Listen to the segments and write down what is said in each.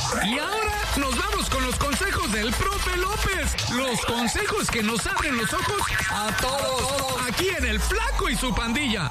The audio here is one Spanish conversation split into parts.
Y ahora nos vamos con los consejos del profe López. Los consejos que nos abren los ojos a todos. Aquí en El Flaco y su Pandilla.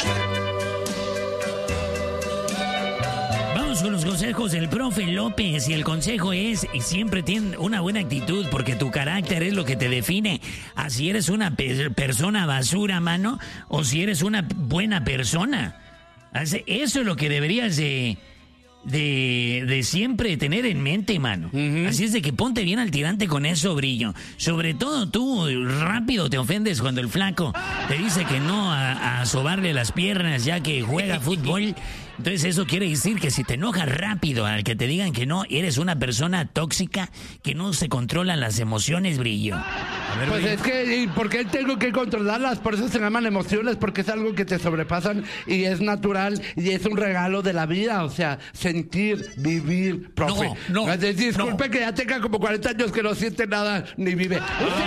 Vamos con los consejos del profe López. Y el consejo es, y siempre ten una buena actitud, porque tu carácter es lo que te define. Así eres una persona basura, mano, o si eres una buena persona. Eso es lo que deberías de siempre tener en mente, mano. Así es de que ponte bien al tirante con eso, Brillo. Sobre todo tú, rápido te ofendes cuando el flaco te dice que no a sobarle las piernas ya que juega fútbol. Entonces eso quiere decir que si te enojas rápido al que te digan que no, eres una persona tóxica que no se controlan las emociones, Brillo. Ver, pues Brillo. Es que, ¿por qué tengo que controlarlas? Por eso se llaman emociones, porque es algo que te sobrepasan y es natural y es un regalo de la vida. O sea, sentir, vivir, profe. No. Disculpe que ya tenga como 40 años que no siente nada ni vive.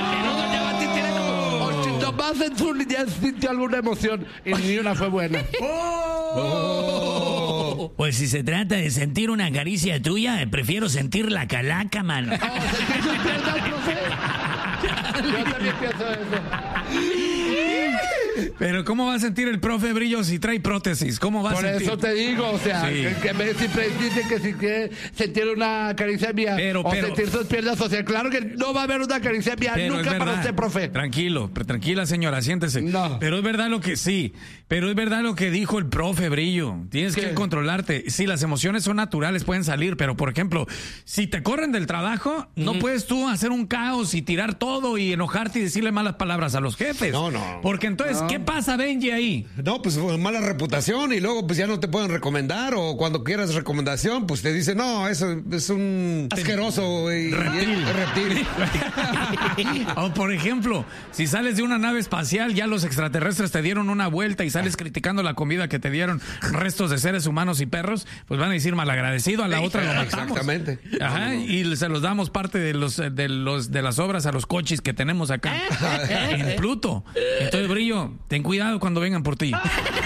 Más en su niñez sintió alguna emoción y ni una fue buena. Pues si se trata de sentir una caricia tuya, prefiero sentir la calaca, mano. ¿Sentir sus piernas, profe? Yo también pienso eso. Pero ¿cómo va a sentir el profe Brillo si trae prótesis? ¿Cómo va a sentir? Por eso te digo, o sea, sí. que siempre dice que si quiere sentir una caricia mía o sentir sus piernas, o sea, claro que no va a haber una caricia mía nunca para usted, profe. Tranquila señora, siéntese. No. Pero es verdad lo que dijo el profe Brillo. Tienes que controlarte. Sí, las emociones son naturales, pueden salir, pero por ejemplo, si te corren del trabajo, no puedes tú hacer un caos y tirar todo y enojarte y decirle malas palabras a los jefes. No. Porque entonces, ¿qué pasa, Benji, ahí? No, pues mala reputación y luego pues ya no te pueden recomendar o cuando quieras recomendación, pues te dicen, no, eso es un asqueroso y reptil. O por ejemplo, si sales de una nave espacial, ya los extraterrestres te dieron una vuelta y sales criticando la comida que te dieron restos de seres humanos y perros, pues van a decir malagradecido, a la otra lo matamos. Exactamente. Ajá, y se los damos parte de las obras a los coches que tenemos acá en Pluto. Entonces, Brillo, ten cuidado cuando vengan por ti.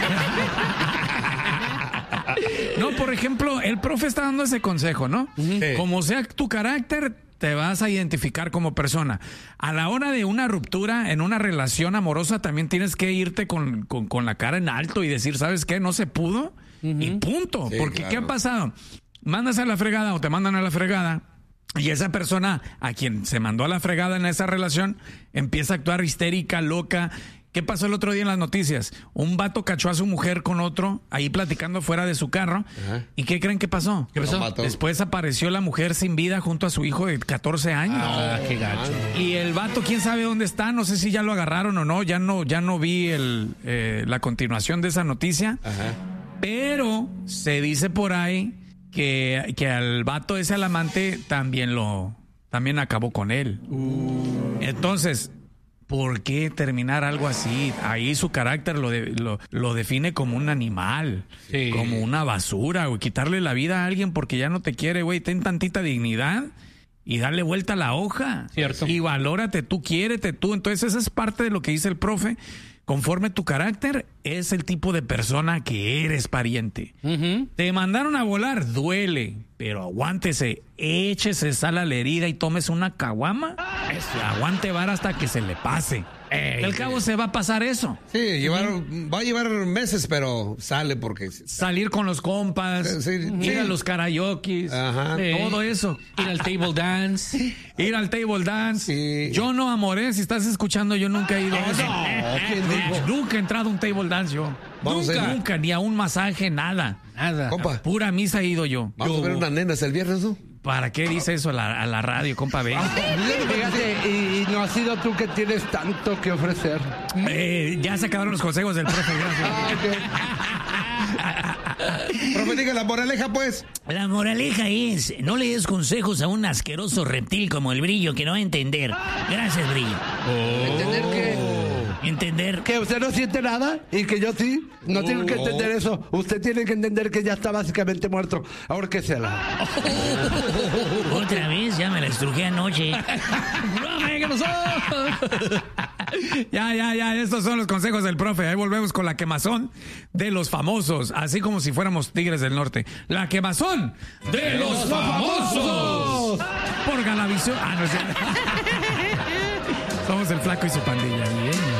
No, por ejemplo, el profe está dando ese consejo, ¿no? Sí. Como sea tu carácter, te vas a identificar como persona. A la hora de una ruptura en una relación amorosa, también tienes que irte con la cara en alto y decir, ¿sabes qué? No se pudo y punto. Sí, porque claro. ¿Qué ha pasado? Mandas a la fregada o te mandan a la fregada. Y esa persona a quien se mandó a la fregada en esa relación empieza a actuar histérica, loca. ¿Qué pasó el otro día en las noticias? Un vato cachó a su mujer con otro ahí platicando fuera de su carro. Ajá. ¿Y qué creen que pasó? ¿Qué pasó? Después apareció la mujer sin vida junto a su hijo de 14 años. Qué gacho. Y el vato, quién sabe dónde está, no sé si ya lo agarraron o no, ya no vi la continuación de esa noticia. Ajá. Pero se dice por ahí que al vato ese, al amante, también acabó con él. Entonces, ¿por qué terminar algo así? Ahí su carácter lo define como un animal, como una basura, güey. Quitarle la vida a alguien porque ya no te quiere, güey. Ten tantita dignidad y darle vuelta a la hoja. Cierto. Y valórate tú, quiérete tú. Entonces, esa es parte de lo que dice el profe. Conforme tu carácter es el tipo de persona que eres, pariente. Te mandaron a volar, duele, pero aguántese, échese sal a la herida y tomes una caguama. Aguante vara hasta que se le pase. Al cabo se va a pasar eso. Sí, va a llevar meses, pero sale porque... Salir con los compas, ir a los karaokes, todo eso. Ir al table dance. Ir al table dance. Sí. Yo no, Amores, si estás escuchando, yo nunca he ido a eso. Nunca he entrado a un table dance yo. Nunca, ni a un masaje, nada. Compa. Pura misa he ido yo. Vamos a ver unas nenas el viernes, ¿no? ¿Para qué dice eso a la radio, compa? Ven. Fíjate, y no has sido tú que tienes tanto que ofrecer. Ya se acabaron los consejos del profe, gracias. Profe, diga la moraleja, pues. La moraleja es, no le des consejos a un asqueroso reptil como el Brillo, que no va a entender. Gracias, Brillo. ¿Entender qué? Entender que usted no siente nada y que yo sí. No tiene que entender eso. Usted tiene que entender que ya está básicamente muerto. Ahórquesela. Otra vez, ya me la estrujé anoche. ¿Qué pasó? Ya, estos son los consejos del profe. Ahí volvemos con la quemazón de los famosos, así como si fuéramos Tigres del Norte. La quemazón de los famosos. no sé. Somos el flaco y su pandilla. Bien.